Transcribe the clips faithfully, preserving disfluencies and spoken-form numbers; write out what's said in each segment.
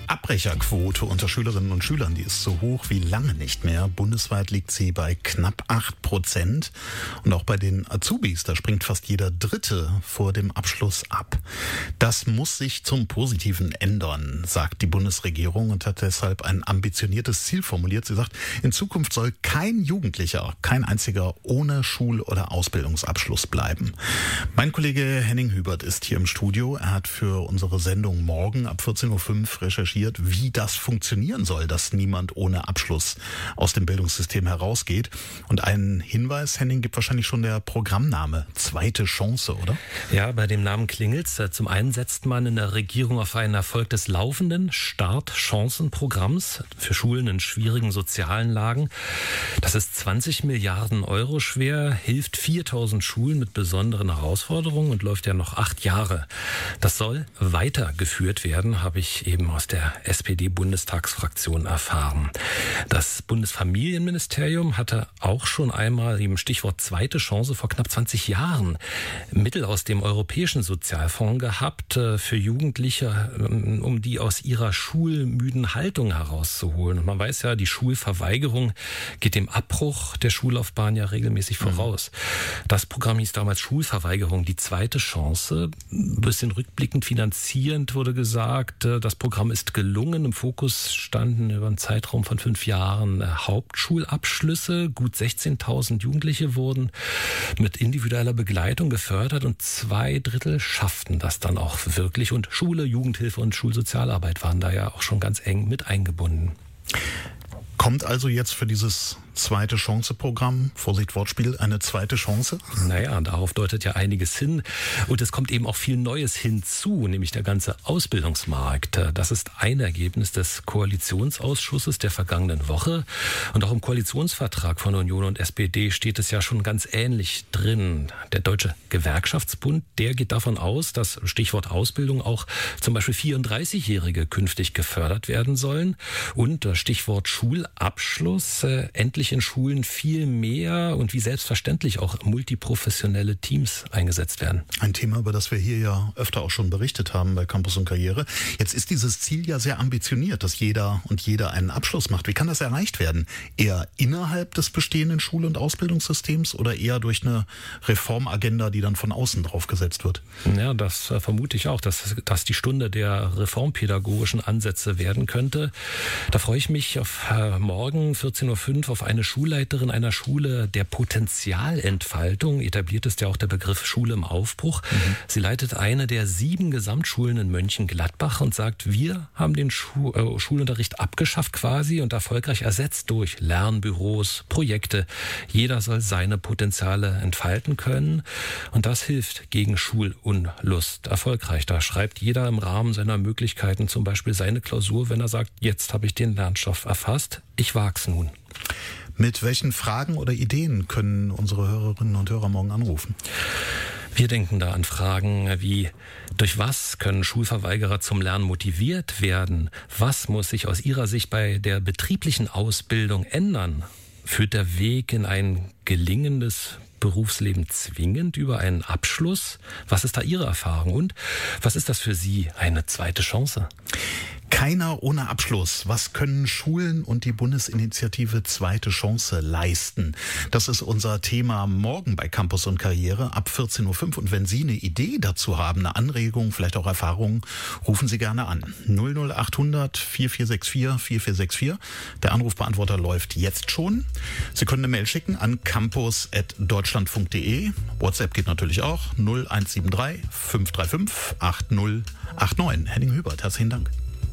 Abbrecherquote unter Schülerinnen und Schülern, die ist so hoch wie lange nicht mehr. Bundesweit liegt sie bei knapp acht Prozent. Und auch bei den Azubis, da springt fast jeder Dritte vor dem Abschluss ab. Das muss sich zum Positiven ändern, sagt die Bundesregierung und hat deshalb ein ambitioniertes Ziel formuliert. Sie sagt, in Zukunft soll kein Jugendlicher, kein einziger ohne Schul- oder Ausbildungsabschluss bleiben. Mein Kollege Henning Hubert ist hier im Studio. Er hat für unsere Sendung morgen ab vierzehn Uhr fünf recherchiert, wie das funktionieren soll, dass niemand ohne Abschluss aus dem Bildungssystem herausgeht. Und einen Hinweis, Henning, gibt wahrscheinlich schon der Programmname Zweite Chance, oder? Ja, bei dem Namen klingelt's. Zum einen setzt man in der Regierung auf einen Erfolg des laufenden Start-Chancen-Programms für Schulen in schwierigen sozialen Lagen. Das ist zwanzig Milliarden Euro schwer, hilft viertausend Schulen mit besonderen Herausforderungen und läuft ja noch acht Jahre. Das soll weitergeführt werden, habe ich eben aus der S P D-Bundestagsfraktion erfahren. Das Bundesfamilienministerium hatte auch schon einmal im Stichwort Zweite Chance vor knapp zwanzig Jahren Mittel aus dem Europäischen Sozialfonds gehabt für Jugendliche, um die aus ihrer schulmüden Haltung herauszuholen. Und man weiß ja, die Schulverweigerung geht dem Abbruch der Schullaufbahn ja regelmäßig voraus. Das Programm hieß damals Schulverweigerung, die zweite Chance. Ein bisschen rückblickend finanzierend wurde gesagt, das Programm ist gelungen. Im Fokus standen über einen Zeitraum von fünf Jahren Hauptschulabschlüsse. Gut sechzehntausend Jugendliche wurden mit individueller Begleitung gefördert und zwei Drittel schafften das dann auch wirklich. Und Schule, Jugendhilfe und Schulsozialarbeit waren da ja auch schon ganz eng mit eingebunden. Kommt also jetzt für dieses Zweite Chance-Programm, Vorsicht Wortspiel, eine zweite Chance? Naja, darauf deutet ja einiges hin. Und es kommt eben auch viel Neues hinzu, nämlich der ganze Ausbildungsmarkt. Das ist ein Ergebnis des Koalitionsausschusses der vergangenen Woche. Und auch im Koalitionsvertrag von Union und S P D steht es ja schon ganz ähnlich drin. Der Deutsche Gewerkschaftsbund, der geht davon aus, dass, Stichwort Ausbildung, auch zum Beispiel vierunddreißigjährige künftig gefördert werden sollen. Und Stichwort Schulabschluss, äh, endlich in Schulen viel mehr und wie selbstverständlich auch multiprofessionelle Teams eingesetzt werden. Ein Thema, über das wir hier ja öfter auch schon berichtet haben bei Campus und Karriere. Jetzt ist dieses Ziel ja sehr ambitioniert, dass jeder und jeder einen Abschluss macht. Wie kann das erreicht werden? Eher innerhalb des bestehenden Schul- und Ausbildungssystems oder eher durch eine Reformagenda, die dann von außen drauf gesetzt wird? Ja, das äh, vermute ich auch, dass das die Stunde der reformpädagogischen Ansätze werden könnte. Da freue ich mich auf äh, morgen vierzehn Uhr fünf auf eine Schulleiterin einer Schule der Potenzialentfaltung. Etabliert ist ja auch der Begriff Schule im Aufbruch. Mhm. Sie leitet eine der sieben Gesamtschulen in Mönchengladbach und sagt, wir haben den Schu- äh, Schulunterricht abgeschafft quasi und erfolgreich ersetzt durch Lernbüros, Projekte. Jeder soll seine Potenziale entfalten können und das hilft gegen Schulunlust erfolgreich. Da schreibt jeder im Rahmen seiner Möglichkeiten zum Beispiel seine Klausur, wenn er sagt, jetzt habe ich den Lernstoff erfasst, ich wag's nun. Mit welchen Fragen oder Ideen können unsere Hörerinnen und Hörer morgen anrufen? Wir denken da an Fragen wie, durch was können Schulverweigerer zum Lernen motiviert werden? Was muss sich aus Ihrer Sicht bei der betrieblichen Ausbildung ändern? Führt der Weg in ein gelingendes Berufsleben zwingend über einen Abschluss? Was ist da Ihre Erfahrung? Und was ist das für Sie eine zweite Chance? Keiner ohne Abschluss. Was können Schulen und die Bundesinitiative Zweite Chance leisten? Das ist unser Thema morgen bei Campus und Karriere ab vierzehn Uhr fünf. Und wenn Sie eine Idee dazu haben, eine Anregung, vielleicht auch Erfahrungen, rufen Sie gerne an. null null acht hundert vier vier sechs vier vier vier sechs vier. Der Anrufbeantworter läuft jetzt schon. Sie können eine Mail schicken an campus at deutschlandfunk punkt de. WhatsApp geht natürlich auch. null eins sieben drei fünf drei fünf acht null acht neun. Henning Hubert, herzlichen Dank.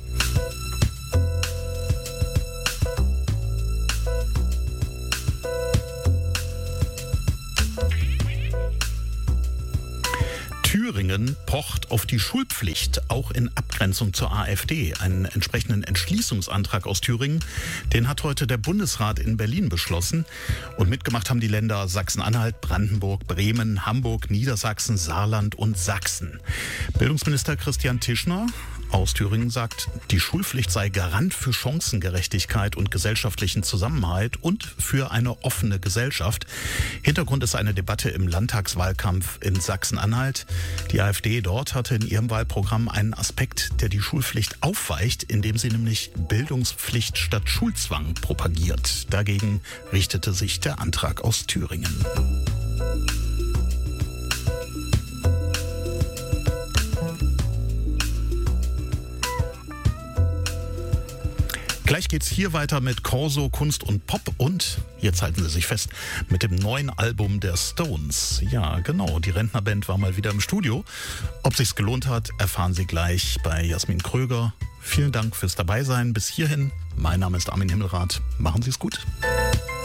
Thüringen pocht auf die Schulpflicht, auch in Abgrenzung zur AfD. Einen entsprechenden Entschließungsantrag aus Thüringen, den hat heute der Bundesrat in Berlin beschlossen. Und mitgemacht haben die Länder Sachsen-Anhalt, Brandenburg, Bremen, Hamburg, Niedersachsen, Saarland und Sachsen. Bildungsminister Christian Tischner aus Thüringen sagt, die Schulpflicht sei Garant für Chancengerechtigkeit und gesellschaftlichen Zusammenhalt und für eine offene Gesellschaft. Hintergrund ist eine Debatte im Landtagswahlkampf in Sachsen-Anhalt. Die AfD dort hatte in ihrem Wahlprogramm einen Aspekt, der die Schulpflicht aufweicht, indem sie nämlich Bildungspflicht statt Schulzwang propagiert. Dagegen richtete sich der Antrag aus Thüringen. Gleich geht's hier weiter mit Corso, Kunst und Pop und, jetzt halten Sie sich fest, mit dem neuen Album der Stones. Ja, genau, die Rentnerband war mal wieder im Studio. Ob sich's gelohnt hat, erfahren Sie gleich bei Jasmin Kröger. Vielen Dank fürs Dabeisein. Bis hierhin, mein Name ist Armin Himmelrath. Machen Sie es gut.